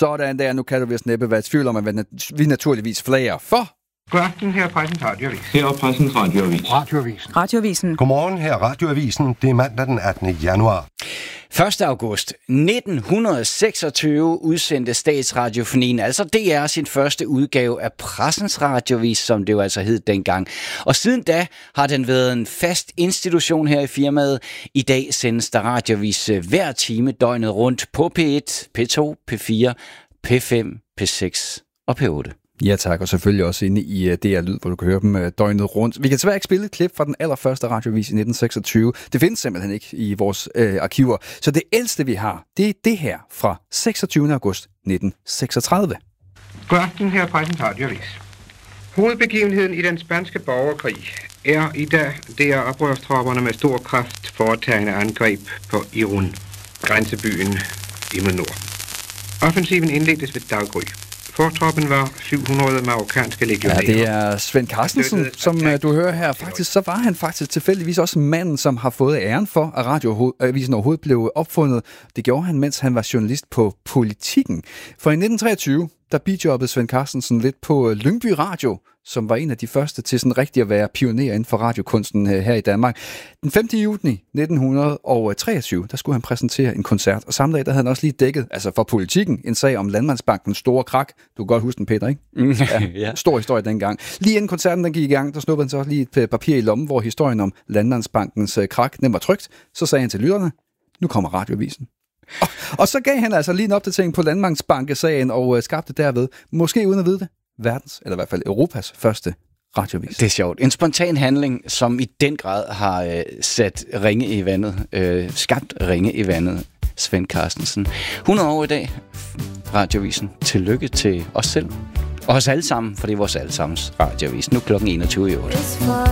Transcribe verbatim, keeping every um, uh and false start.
Sådan der, nu kan du vist næppe være i tvivl om, at vi naturligvis flager for... God aften, her er Pressens Radioavis. Her er Pressens Radioavis. Radioavisen. Radioavisen. Godmorgen, her er Radioavisen. Det er mandag den attende januar. første august nitten seksogtyve udsendte Statsradiofonien, altså D R, sin første udgave af Pressens Radioavis, som det jo altså hed dengang. Og siden da har den været en fast institution her i firmaet. I dag sendes der radioavis hver time døgnet rundt på P et, P to, P fire, P fem, P seks og P otte. Ja tak, og selvfølgelig også inde i uh, D R Lyd, hvor du kan høre dem uh, døgnet rundt. Vi kan desværre ikke spille et klip fra den allerførste radioavis i nitten seksogtyve. Det findes simpelthen ikke i vores uh, arkiver. Så det ældste, vi har, det er det her fra seksogtyvende august nitten seksogtredive. God aften, her er Pressens Radioavis. Hovedbegivenheden i den spanske borgerkrig er i dag, det er oprørstropperne med stor kraft foretagende angreb på Irun, grænsebyen imod nord. Offensiven indledtes ved daggry. Fortroppen var syv hundrede marokkanske legionærer. Ja, det er Svend Carstensen, som uh, du hører her. Faktisk, så var han faktisk tilfældigvis også manden, som har fået æren for, at radioavisen overhovedet blev opfundet. Det gjorde han, mens han var journalist på Politikken. For i nitten treogtyve, der bijobbede Svend Carstensen lidt på Lyngby Radio, som var en af de første til sådan rigtig at være pioner inden for radiokunsten her i Danmark. Den femte juni nitten treogtyve, der skulle han præsentere en koncert, og samme dag, der havde han også lige dækket, altså for Politikken, en sag om Landmandsbankens store krak. Du kan godt huske den, Peter, ikke? Ja, ja. Stor historie dengang. Lige inden koncerten den gik i gang, der snuppede han så også lige et papir i lommen, hvor historien om Landmandsbankens krak, den var trykt. Så sagde han til lytterne, nu kommer radioavisen. Og, og så gav han altså lige en opdatering på Landmandsbankesagen og øh, skabte derved, måske uden at vide det, verdens, eller i hvert fald Europas første radioavis. Det er sjovt. En spontan handling, som i den grad har øh, sat ringe i vandet, øh, skabt ringe i vandet. Svend Carstensen. hundrede år i dag, radioavisen. Tillykke til os selv. Og os alle sammen, for det er vores allesammens radioavis. Nu klokken enogtyve i otte.